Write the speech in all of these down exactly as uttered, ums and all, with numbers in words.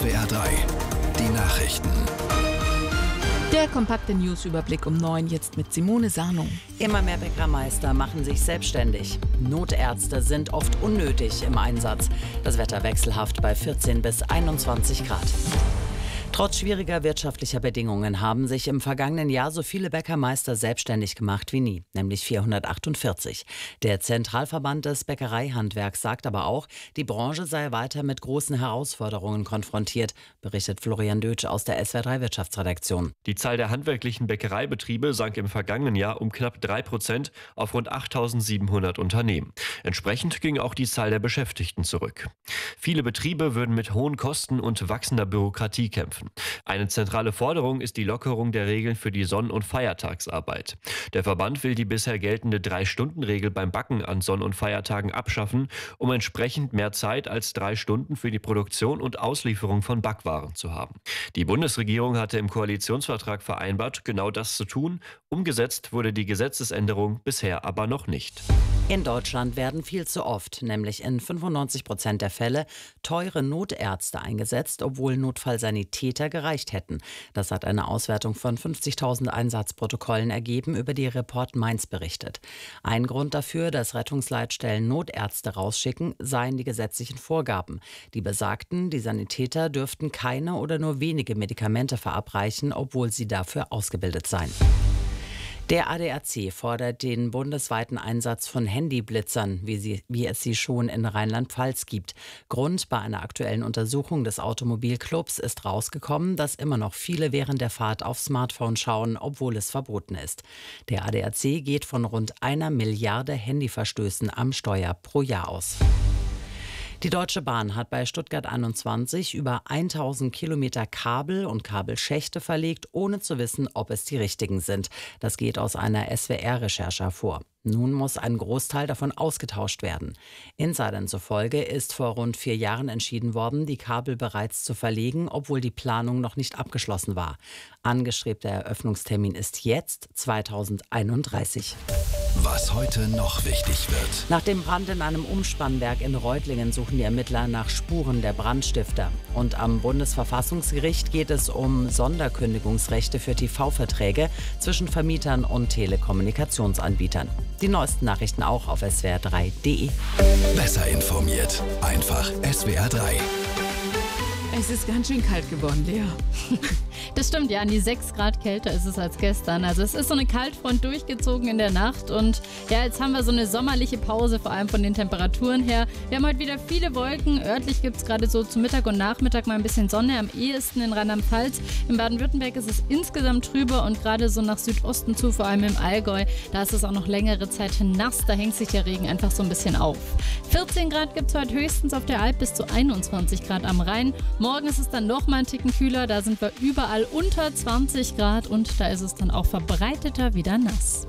S W R drei, die Nachrichten. Der kompakte Newsüberblick um neun, jetzt mit Simone Sarnung. Immer mehr Bäckermeister machen sich selbstständig. Notärzte sind oft unnötig im Einsatz. Das Wetter wechselhaft bei vierzehn bis einundzwanzig Grad. Trotz schwieriger wirtschaftlicher Bedingungen haben sich im vergangenen Jahr so viele Bäckermeister selbstständig gemacht wie nie, nämlich vierhundertachtundvierzig. Der Zentralverband des Bäckereihandwerks sagt aber auch, die Branche sei weiter mit großen Herausforderungen konfrontiert, berichtet Florian Dötsch aus der S W R drei Wirtschaftsredaktion. Die Zahl der handwerklichen Bäckereibetriebe sank im vergangenen Jahr um knapp drei Prozent auf rund achttausendsiebenhundert Unternehmen. Entsprechend ging auch die Zahl der Beschäftigten zurück. Viele Betriebe würden mit hohen Kosten und wachsender Bürokratie kämpfen. Eine zentrale Forderung ist die Lockerung der Regeln für die Sonn- und Feiertagsarbeit. Der Verband will die bisher geltende Drei-Stunden-Regel beim Backen an Sonn- und Feiertagen abschaffen, um entsprechend mehr Zeit als drei Stunden für die Produktion und Auslieferung von Backwaren zu haben. Die Bundesregierung hatte im Koalitionsvertrag vereinbart, genau das zu tun. Umgesetzt wurde die Gesetzesänderung bisher aber noch nicht. In Deutschland werden viel zu oft, nämlich in fünfundneunzig Prozent der Fälle, teure Notärzte eingesetzt, obwohl Notfallsanitäter gereicht hätten. Das hat eine Auswertung von fünfzigtausend Einsatzprotokollen ergeben, über die Report Mainz berichtet. Ein Grund dafür, dass Rettungsleitstellen Notärzte rausschicken, seien die gesetzlichen Vorgaben. Die besagten, die Sanitäter dürften keine oder nur wenige Medikamente verabreichen, obwohl sie dafür ausgebildet seien. Der A D A C fordert den bundesweiten Einsatz von Handyblitzern, wie, sie, wie es sie schon in Rheinland-Pfalz gibt. Grund bei einer aktuellen Untersuchung des Automobilclubs ist rausgekommen, dass immer noch viele während der Fahrt auf Smartphone schauen, obwohl es verboten ist. Der A D A C geht von rund einer Milliarde Handyverstößen am Steuer pro Jahr aus. Die Deutsche Bahn hat bei Stuttgart einundzwanzig über tausend Kilometer Kabel und Kabelschächte verlegt, ohne zu wissen, ob es die richtigen sind. Das geht aus einer S W R-Recherche hervor. Nun muss ein Großteil davon ausgetauscht werden. Insidern zufolge ist vor rund vier Jahren entschieden worden, die Kabel bereits zu verlegen, obwohl die Planung noch nicht abgeschlossen war. Angestrebter Eröffnungstermin ist jetzt zweitausendeinunddreißig. Was heute noch wichtig wird. Nach dem Brand in einem Umspannwerk in Reutlingen suchen die Ermittler nach Spuren der Brandstifter. Und am Bundesverfassungsgericht geht es um Sonderkündigungsrechte für T V-Verträge zwischen Vermietern und Telekommunikationsanbietern. Die neuesten Nachrichten auch auf S W R drei punkt de. Besser informiert. Einfach S W R drei. Es ist ganz schön kalt geworden, Lea. Das stimmt, ja, an die sechs Grad kälter ist es als gestern. Also es ist so eine Kaltfront durchgezogen in der Nacht und ja, jetzt haben wir so eine sommerliche Pause, vor allem von den Temperaturen her. Wir haben heute wieder viele Wolken. Örtlich gibt es gerade so zu Mittag und Nachmittag mal ein bisschen Sonne, am ehesten in Rheinland-Pfalz. In Baden-Württemberg ist es insgesamt trüber und gerade so nach Südosten zu, vor allem im Allgäu, da ist es auch noch längere Zeit nass, da hängt sich der Regen einfach so ein bisschen auf. vierzehn Grad gibt es heute höchstens auf der Alp, bis zu einundzwanzig Grad am Rhein. Morgen ist es dann noch mal einen Ticken kühler, da sind wir überall unter zwanzig Grad und da ist es dann auch verbreiteter wieder nass.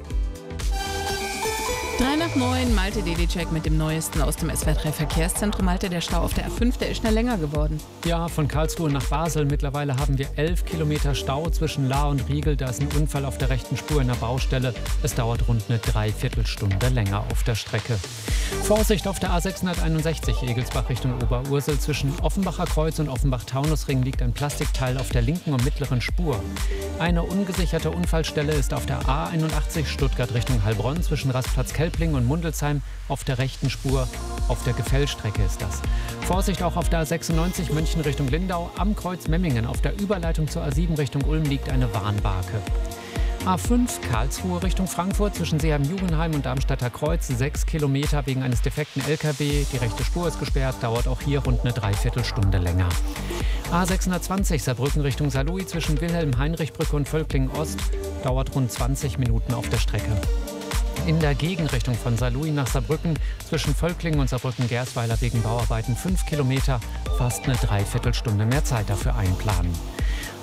Drei nach neun, Malte Dedicek mit dem Neuesten aus dem S W R drei Verkehrszentrum. Malte, der Stau auf der A fünf, der ist schnell länger geworden. Ja, von Karlsruhe nach Basel. Mittlerweile haben wir elf Kilometer Stau zwischen Lahr und Riegel. Da ist ein Unfall auf der rechten Spur in der Baustelle. Es dauert rund eine Dreiviertelstunde länger auf der Strecke. Vorsicht auf der A sechshunderteinundsechzig, Egelsbach Richtung Oberursel. Zwischen Offenbacher Kreuz und Offenbach-Taunusring liegt ein Plastikteil auf der linken und mittleren Spur. Eine ungesicherte Unfallstelle ist auf der A einundachtzig, Stuttgart Richtung Heilbronn. Zwischen Rastplatz-Kelpling und Mundelsheim auf der rechten Spur. Auf der Gefällstrecke ist das. Vorsicht auch auf der A sechsundneunzig, München Richtung Lindau. Am Kreuz Memmingen auf der Überleitung zur A sieben Richtung Ulm liegt eine Warnbarke. A fünf Karlsruhe Richtung Frankfurt zwischen Seeheim-Jugenheim und Darmstadter Kreuz. Sechs Kilometer wegen eines defekten L K W. Die rechte Spur ist gesperrt, dauert auch hier rund eine Dreiviertelstunde länger. A sechshundertzwanzig Saarbrücken Richtung Saarlouis zwischen Wilhelm-Heinrich-Brücke und Völklingen-Ost. Dauert rund zwanzig Minuten auf der Strecke. In der Gegenrichtung von Saarlouis nach Saarbrücken zwischen Völklingen und Saarbrücken-Gersweiler wegen Bauarbeiten fünf Kilometer. Fast eine Dreiviertelstunde mehr Zeit dafür einplanen.